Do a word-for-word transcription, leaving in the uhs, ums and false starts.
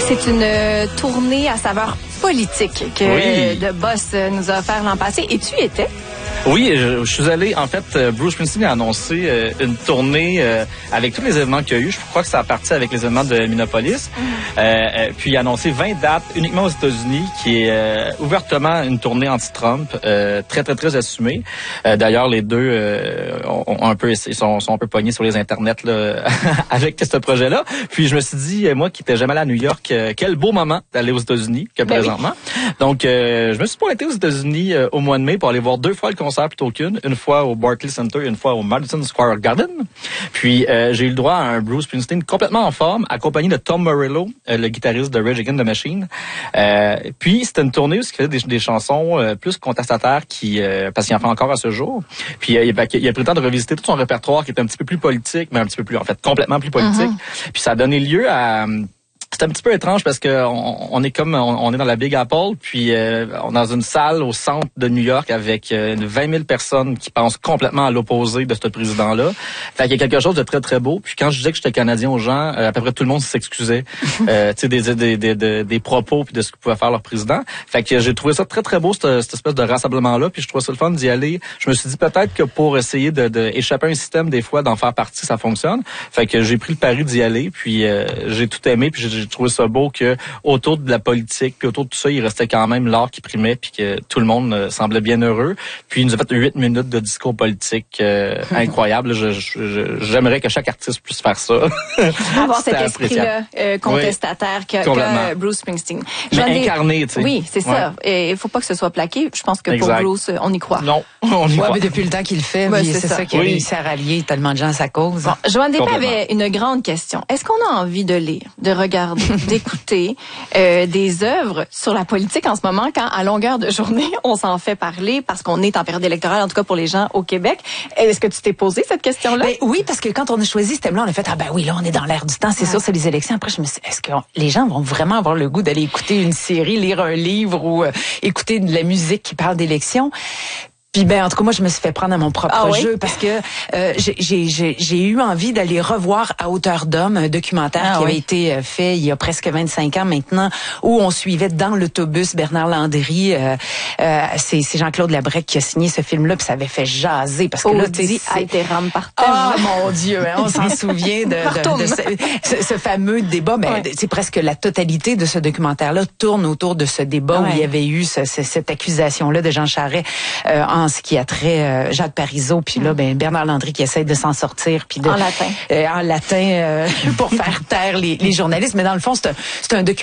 C'est une euh, tournée à saveur politique que oui. The Boss nous a offert l'an passé. Et tu y étais? Oui, je, je suis allé, en fait, Bruce Springsteen a annoncé euh, une tournée euh, avec tous les événements qu'il y a eu. Je crois que ça a parti avec les événements de Minneapolis. Mm. Euh, puis il a annoncé vingt dates uniquement aux États-Unis, qui est euh, ouvertement une tournée anti-Trump, euh, très, très, très assumée. Euh, d'ailleurs, les deux euh, ont, ont un peu, ils sont, sont un peu pognés sur les internets là, avec ce projet-là. Puis je me suis dit, moi qui n'étais jamais allé à New York, euh, quel beau moment d'aller aux États-Unis que ben présentement. Oui. Donc, euh, je me suis pointé aux États-Unis euh, au mois de mai pour aller voir deux fois le concert plutôt qu'une. Une fois au Barclays Center, une fois au Madison Square Garden. Puis, euh, j'ai eu le droit à un Bruce Springsteen complètement en forme, accompagné de Tom Morello, euh, le guitariste de Rage Against the Machine. Euh, puis, c'était une tournée où il faisait des, des chansons euh, plus contestataires, qui, euh, parce qu'il en fait encore à ce jour. Puis, euh, il, a, il a pris le temps de revisiter tout son répertoire qui était un petit peu plus politique, mais un petit peu plus, en fait, complètement plus politique. Mm-hmm. Puis, ça a donné lieu à... C'est un petit peu étrange parce que on, on est comme on, on est dans la Big Apple, puis euh, on est dans une salle au centre de New York avec euh, vingt mille personnes qui pensent complètement à l'opposé de ce président-là. Fait qu'il y a quelque chose de très très beau. Puis quand je disais que j'étais Canadien aux gens, euh, à peu près tout le monde s'excusait, euh, tu sais des, des, des, des des propos puis de ce que pouvait faire leur président. Fait que j'ai trouvé ça très très beau cette, cette espèce de rassemblement-là. Puis je trouvais ça le fun d'y aller. Je me suis dit peut-être que pour essayer de, de échapper à un système des fois d'en faire partie, ça fonctionne. Fait que j'ai pris le pari d'y aller. Puis euh, j'ai tout aimé. Puis j'ai J'ai trouvé ça beau que autour de la politique, puis autour de tout ça, il restait quand même l'art qui primait, puis que tout le monde euh, semblait bien heureux. Puis il nous a fait huit minutes de discours politique euh, incroyable. Je, je, je, j'aimerais que chaque artiste puisse faire ça. Avoir cet esprit-là euh, contestataire oui, que, que Bruce Springsteen. Mais incarné, tu sais. Oui, c'est ça. Ouais. Et il faut pas que ce soit plaqué. Je pense que exact. Pour Bruce, on y croit. Non, on y ouais, croit. Mais depuis le temps qu'il le fait, ouais, oui, c'est, c'est ça, ça qui a oui. réussi à rallier tellement de gens à sa cause. Bon, Joanne Desprez avait une grande question. Est-ce qu'on a envie de lire, de regarder, d'écouter euh, des œuvres sur la politique en ce moment, quand à longueur de journée, on s'en fait parler parce qu'on est en période électorale, en tout cas pour les gens au Québec. Est-ce que tu t'es posé cette question-là? Ben, oui, parce que quand on a choisi ce thème-là, on a fait, ah ben oui, là, on est dans l'air du temps, c'est ouais. sûr, c'est les élections. Après, je me suis dit, est-ce que les gens vont vraiment avoir le goût d'aller écouter une série, lire un livre ou euh, écouter de la musique qui parle d'élections? Puis ben en tout cas moi je me suis fait prendre à mon propre ah, jeu oui? parce que euh, j'ai j'ai j'ai eu envie d'aller revoir À hauteur d'homme, un documentaire ah, qui oui. avait été fait il y a presque vingt-cinq ans maintenant, où on suivait dans l'autobus Bernard Landry. Euh, euh, c'est c'est Jean-Claude Labrec qui a signé ce film-là, puis ça avait fait jaser parce que oh, là tu sais a été rame par terre. Ah mon Dieu, hein, on s'en souvient de, de, de ce, ce, ce fameux débat. Ben ouais. c'est presque la totalité de ce documentaire-là tourne autour de ce débat ouais. où il y avait eu ce, ce, cette accusation-là de Jean Charest euh, en ce qui a trait euh, Jacques Parizeau, puis là ben Bernard Landry qui essaie de s'en sortir, puis de en latin, euh, en latin euh, pour faire taire les, les journalistes, mais dans le fond c'est un c'est un documentaire